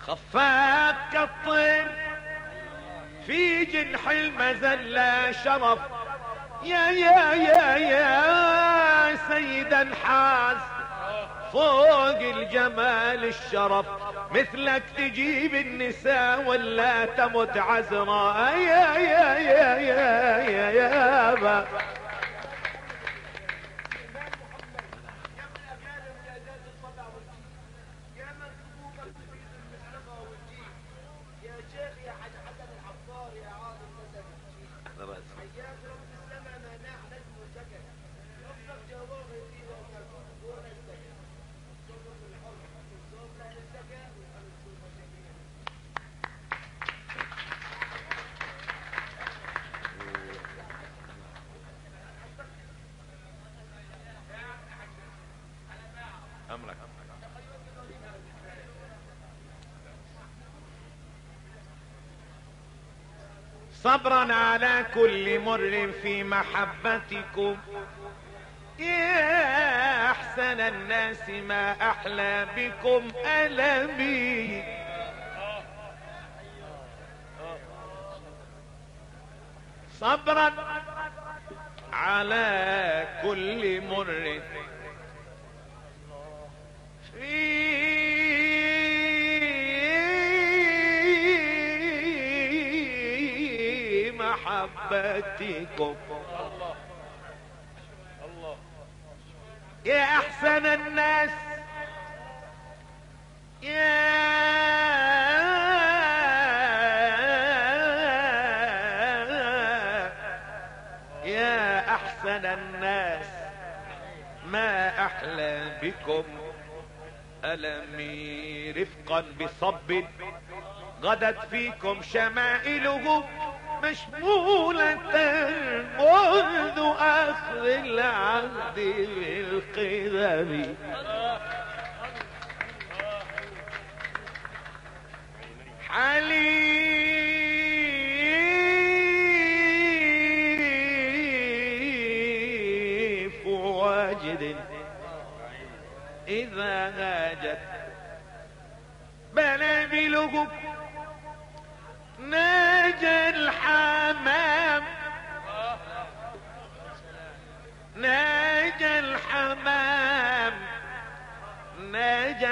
خفاك كالطير في جنح المذلة شرف، يا سيدا حاز فوق الجمال الشرف، مثلك تجيب النساء ولا تمت عذراء، يا با. صبرا على كل مر في محبتكم، يا احسن الناس ما احلى بكم ألمي. صبرا على كل مر في محبتكم، يا احسن الناس يا احسن الناس ما احلى بكم ألمي. رفقا بصب غدت فيكم شمائله مشمولة منذ اخر العهد بالقدم. حليف واجد اذا هاجت بلابله ناجى الحمام، ناجى الحمام، ناجى